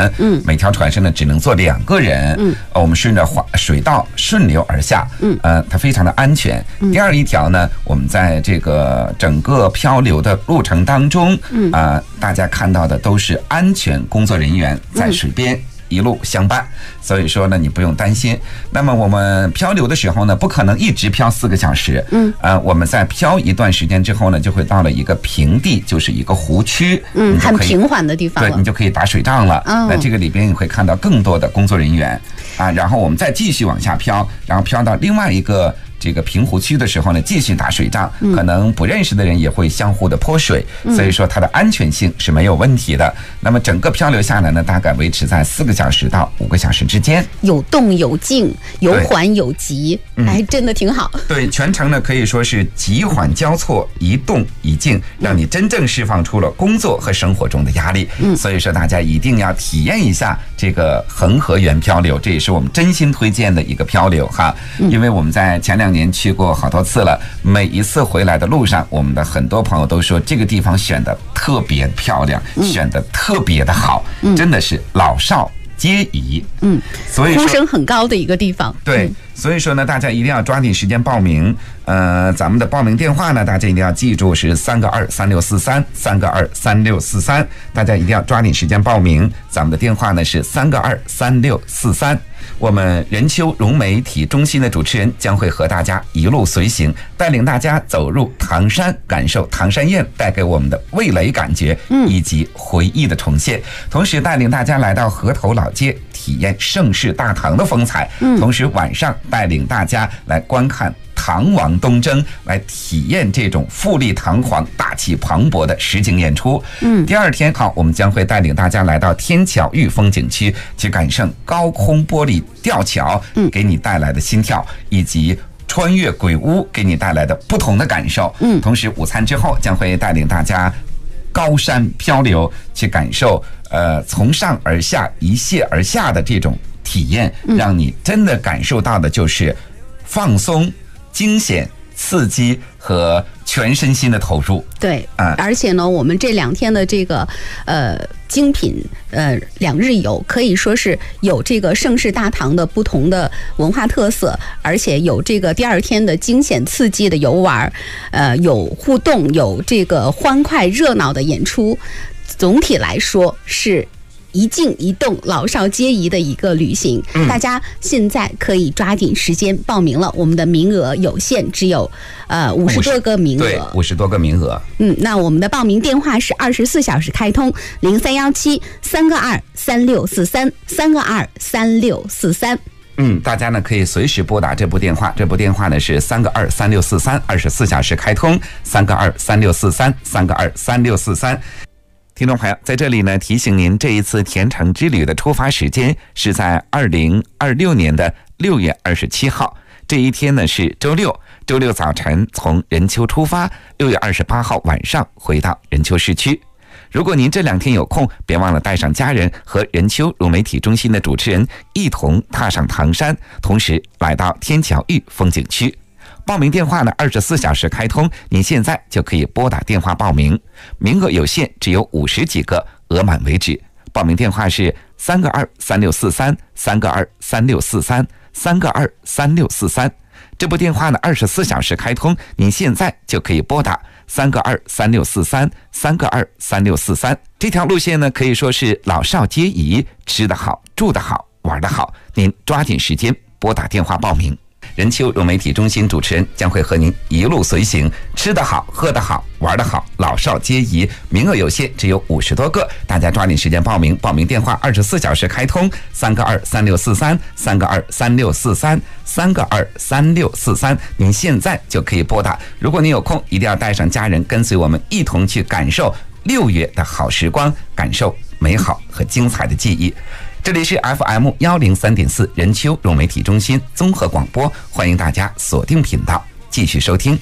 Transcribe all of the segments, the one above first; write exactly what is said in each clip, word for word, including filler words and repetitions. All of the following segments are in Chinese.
船，嗯，每条船上呢只能坐两个人，嗯，呃、我们顺着滑水道顺流而下，嗯，呃，它非常的安全。嗯、第二一条呢，我们在这个整个漂流的路程当中，嗯，啊、呃，大家看到的都是安全工作人员在水边。嗯一路相伴，所以说呢，你不用担心。那么我们漂流的时候呢，不可能一直漂四个小时。嗯，呃，我们在漂一段时间之后呢，就会到了一个平地，就是一个湖区， 嗯，很平缓的地方了。 对，你就可以打水仗了。嗯，那这个里边你会看到更多的工作人员啊，然后我们再继续往下漂，然后漂到另外一个。这个平湖区的时候呢，继续打水仗，可能不认识的人也会相互的泼水，所以说它的安全性是没有问题的。那么整个漂流下来呢，大概维持在四个小时到五个小时之间， 有动有静，有缓有急，哎，真的挺好。 对，全程呢可以说是急缓交错，一动一静，让你真正释放出了工作和生活中的压力。嗯，所以说大家一定要体验一下这个恒河源漂流，这也是我们真心推荐的一个漂流哈，因为我们在前两年去过好多次了，每一次回来的路上，我们的很多朋友都说这个地方选的特别漂亮，嗯、选的特别的好，嗯、真的是老少皆宜。嗯， 所以呼声很高的一个地方。 对，嗯、所以说呢，大家一定要抓紧时间报名。呃，咱们的报名电话呢，大家一定要记住是三个二三六四三三个二三六四三，大家一定要抓紧时间报名。咱们的电话呢是三个二三六四三。我们人丘融媒体中心的主持人将会和大家一路随行，带领大家走入唐山，感受唐山宴带给我们的味蕾感觉以及回忆的重现，同时带领大家来到河头老街，体验盛世大唐的风采，同时晚上带领大家来观看唐王东征，来体验这种富丽堂皇、大气磅礴的实景演出。嗯，第二天好，我们将会带领大家来到天桥峪风景区，去感受高空玻璃吊桥给你带来的心跳，以及穿越鬼屋给你带来的不同的感受。嗯，同时午餐之后将会带领大家高山漂流，去感受呃从上而下、一泻而下的这种体验，让你真的感受到的就是放松、惊险、刺激和全身心的投入。 对，嗯，而且呢，我们这两天的这个呃精品呃两日游，可以说是有这个盛世大唐的不同的文化特色，而且有这个第二天的惊险刺激的游玩，呃，有互动，有这个欢快热闹的演出。总体来说是一静一动，老少皆宜的一个旅行，嗯、大家现在可以抓紧时间报名了。我们的名额有限，只有呃五十多个名额， 对，五十多个名额。 嗯，那我们的报名电话是二十四小时开通，零三幺七三个二三六四三三个二三六四三。 嗯，大家呢可以随时拨打这部电话，这部电话呢是三个二三六四三，二十四小时开通，三个二三六四三三个二三六四三。听众朋友，在这里呢提醒您，这一次甜橙之旅的出发时间是在二零二六年的六月二十七号，这一天呢是周六，周六早晨从任丘出发，六月二十八号晚上回到任丘市区。如果您这两天有空，别忘了带上家人和任丘融媒体中心的主持人一同踏上唐山，同时来到天桥峪风景区。报名电话呢，二十四小时开通，您现在就可以拨打电话报名，名额有限，只有五十几个，额满为止。报名电话是三个二三六四三三个二三六四三三个二三六四三。这部电话呢，二十四小时开通，您现在就可以拨打三个二三六四三三个二三六四三。这条路线呢，可以说是老少皆宜，吃得好，住得好，玩得好。您抓紧时间拨打电话报名。任丘融媒体中心主持人将会和您一路随行，吃得好，喝得好，玩得好，老少皆宜。名额有限，只有五十多个，大家抓紧时间报名。报名电话二十四小时开通，三个二三六四三三个二三六四三三个二三六四三。您现在就可以拨打。如果您有空，一定要带上家人，跟随我们一同去感受六月的好时光，感受美好和精彩的记忆。这里是 F M 一零三点四 任丘融媒体中心综合广播，欢迎大家锁定频道继续收听。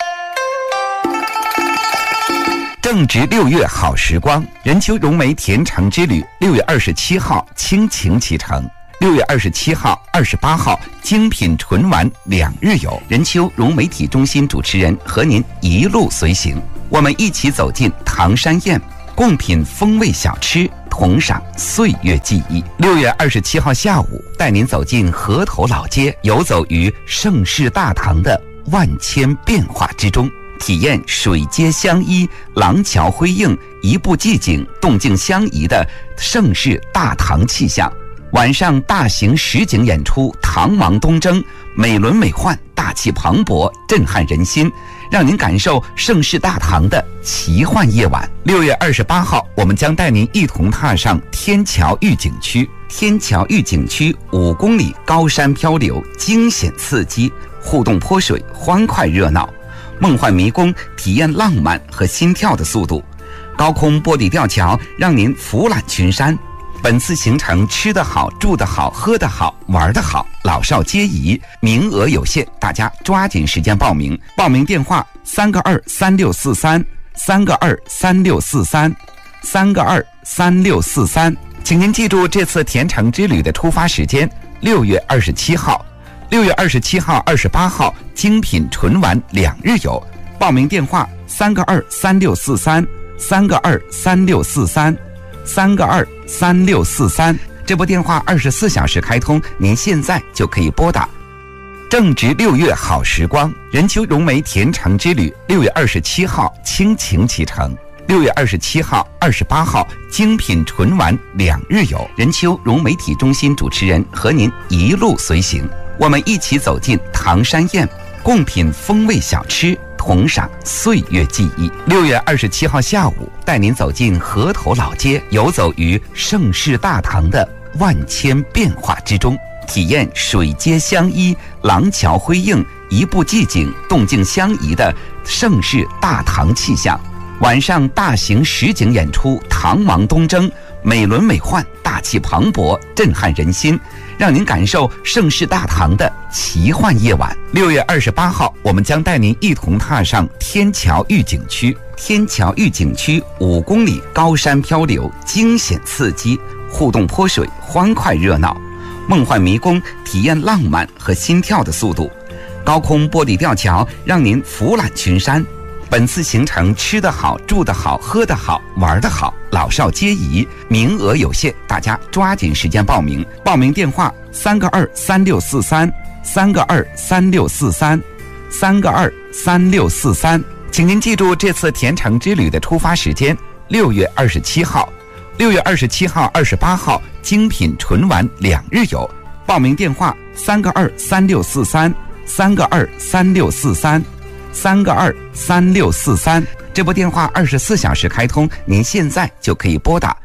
正值六月好时光，任丘融媒甜橙之旅六月二十七号倾情启程，六月二十七号、二十八号精品纯玩两日游，任丘融媒体中心主持人和您一路随行，我们一起走进唐山宴， 贡品风味小吃，同赏岁月记忆。六月二十七号下午，带您走进河头老街，游走于盛世大唐的万千变化之中，体验水街相依、廊桥辉映、一步即景、动静相宜的盛世大唐气象。晚上大型实景演出《唐王东征》，美轮美奂，大气磅礴，震撼人心，让您感受盛世大唐的奇幻夜晚。六月二十八号，我们将带您一同踏上天桥峪景区。天桥峪景区五公里高山漂流，惊险刺激，互动泼水，欢快热闹，梦幻迷宫，体验浪漫和心跳的速度。高空玻璃吊桥让您俯览群山。本次行程吃得好，住得好，喝得好，玩得好，老少皆宜，名额有限，大家抓紧时间报名。报名电话三个二三六四三三个二三六四三三个二三六四三。请您记住这次甜城之旅的出发时间：六月二十七号、六月二十七号、二十八号，精品纯玩两日游。报名电话三个二三六四三三个二三六四三三个二三六四三。这部电话二十四小时开通，您现在就可以拨打。正值六月好时光，任丘融媒甜城之旅六月二十七号倾情启程，六月二十七号、二十八号精品纯玩两日游。任丘融媒体中心主持人和您一路随行，我们一起走进唐山宴，共品风味小吃，同赏岁月记忆。六月二十七号下午，带您走进河头老街，游走于盛世大唐的万千变化之中，体验水街相依、廊桥辉映、一步即景、动静相宜的盛世大唐气象。晚上大型实景演出《唐王东征》，美轮美奂，大气磅礴，震撼人心，让您感受盛世大唐的奇幻夜晚。六月二十八号，我们将带您一同踏上天桥峪景区。天桥峪景区五公里高山漂流，惊险刺激，互动泼水，欢快热闹，梦幻迷宫，体验浪漫和心跳的速度。高空玻璃吊桥让您俯览群山。本次行程吃得好，住得好，喝得好，玩得好，老少皆宜，名额有限，大家抓紧时间报名。报名电话三个二三六四三三个二三六四三三个二三六四三。请您记住这次甜城之旅的出发时间：六月二十七号、六月二十七号、二十八号精品纯玩两日游。报名电话三个二三六四三三个二三六四三三个二三六四三。这部电话二十四小时开通，您现在就可以拨打。